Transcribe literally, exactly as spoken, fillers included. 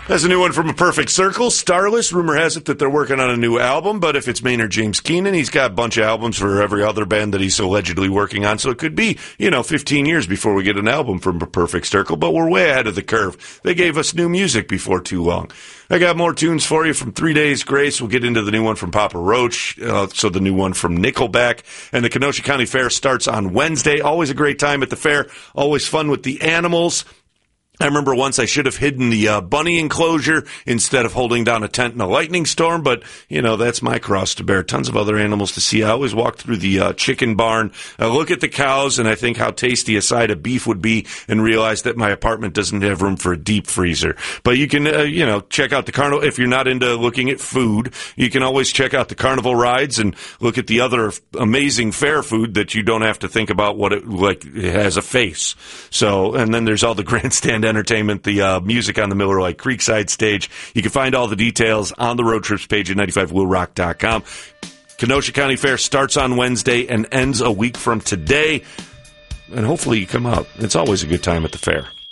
That's a new one from A Perfect Circle. Starless. Rumor has it that they're working on a new album, but if it's Maynard James Keenan, he's got a bunch of albums for every other band that he's allegedly working on, so it could be, you know, fifteen years before we get an album from A Perfect Circle, but we're way ahead of the curve. They gave us new music before too long. I got more tunes for you from Three Days Grace. We'll get into the new one from Papa Roach, uh, so the new one from Nickelback. And the Kenosha County Fair starts on Wednesday. Always a great time at the fair. Always fun with the animals. I remember once I should have hidden the uh, bunny enclosure instead of holding down a tent in a lightning storm, but, you know, that's my cross to bear. Tons of other animals to see. I always walk through the uh, chicken barn, I look at the cows, and I think how tasty a side of beef would be and realize that my apartment doesn't have room for a deep freezer. But you can, uh, you know, check out the carnival. If you're not into looking at food, you can always check out the carnival rides and look at the other amazing fair food that you don't have to think about what it, like, it has a face. So, and then there's all the grandstand entertainment, the uh, music on the Miller Lite Creekside stage. You can find all the details on the road trips page at ninety-five will rock dot com. Kenosha County Fair starts on Wednesday and ends a week from today. And hopefully you come out. It's always a good time at the fair.